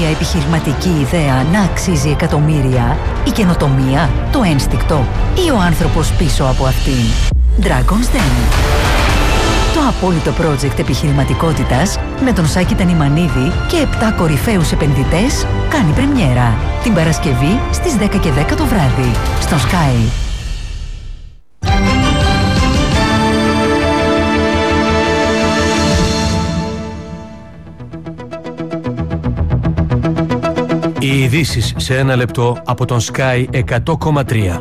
μια επιχειρηματική ιδέα να αξίζει εκατομμύρια? Η καινοτομία, το ένστικτο ή ο άνθρωπος πίσω από αυτήν? Dragon's Den. Το απόλυτο project επιχειρηματικότητας με τον Σάκη Τανιμανίδη και 7 κορυφαίους επενδυτές κάνει πρεμιέρα την Παρασκευή στις 10:10 το βράδυ στο Sky. Οι ειδήσεις σε ένα λεπτό από τον Sky 100,3.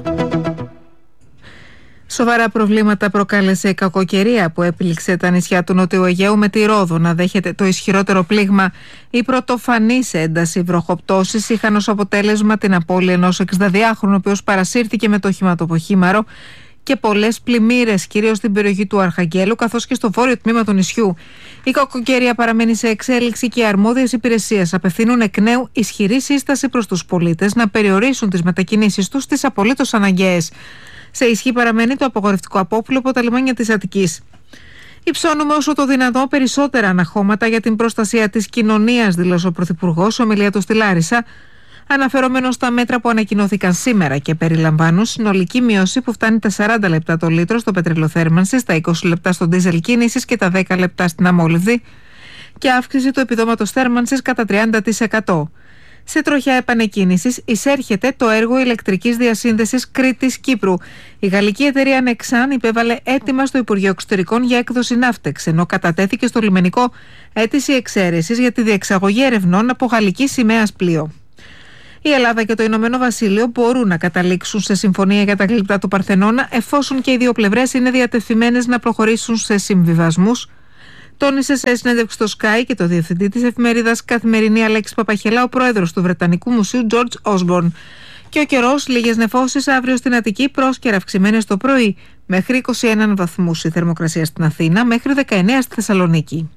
Σοβαρά προβλήματα προκάλεσε η κακοκαιρία που έπληξε τα νησιά του Νότιου Αιγαίου, με τη Ρόδο να δέχεται το ισχυρότερο πλήγμα. Η πρωτοφανής ένταση βροχοπτώσεις είχαν ως αποτέλεσμα την απώλεια ενός 62χρονου, ο οποίος παρασύρθηκε με το οχηματοποχήμαρο, και πολλές πλημμύρες, κυρίως στην περιοχή του Αρχαγγέλου καθώς και στο βόρειο τμήμα του νησιού. Η κακοκαιρία παραμένει σε εξέλιξη και οι αρμόδιες υπηρεσίες απευθύνουν εκ νέου ισχυρή σύσταση προς τους πολίτες να περιορίσουν τις μετακινήσεις τους στις απολύτως αναγκαίες. Σε ισχύ παραμένει το απαγορευτικό απόπλου από τα λιμάνια της Αττικής. Υψώνουμε όσο το δυνατό περισσότερα αναχώματα για την προστασία της κοινωνίας, δήλωσε ο Πρωθυπουργός σε ομιλία του στη Λάρισα, αναφερόμενος στα μέτρα που ανακοινώθηκαν σήμερα και περιλαμβάνουν συνολική μείωση που φτάνει τα 40 λεπτά το λίτρο στο πετρελοθέρμανσης, τα 20 λεπτά στο ντίζελ κίνησης και τα 10 λεπτά στην αμόλυβδη, και αύξηση του επιδόματος θέρμανσης κατά 30%. Σε τροχιά επανεκκίνησης εισέρχεται το έργο ηλεκτρικής διασύνδεσης Κρήτης-Κύπρου. Η γαλλική εταιρεία Nexan υπέβαλε αίτημα στο Υπουργείο Εξωτερικών για έκδοση ναύτεξ, ενώ κατατέθηκε στο λιμενικό αίτηση εξαίρεσης για τη διεξαγωγή ερευνών από γαλλική σημαίας πλοίο. Η Ελλάδα και το Ηνωμένο Βασίλειο μπορούν να καταλήξουν σε συμφωνία για τα γλυπτά του Παρθενώνα, εφόσον και οι δύο πλευρές είναι διατεθειμένες να προχωρήσουν σε συμβιβασμούς, τόνισε σε συνέντευξη στο Sky και το διευθυντή της εφημερίδας Καθημερινή Αλέξης Παπαχελά, ο πρόεδρος του Βρετανικού Μουσείου George Osborne. Και ο καιρός, λίγες νεφώσεις αύριο στην Αττική, πρόσκαιρα αυξημένες το πρωί, μέχρι 21 βαθμούς η θερμοκρασία στην Αθήνα, μέχρι 19 στη Θεσσαλονίκη.